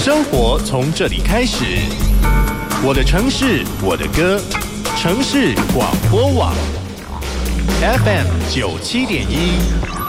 生活从这里开始，我的城市，我的歌，城市广播网 FM 97.1。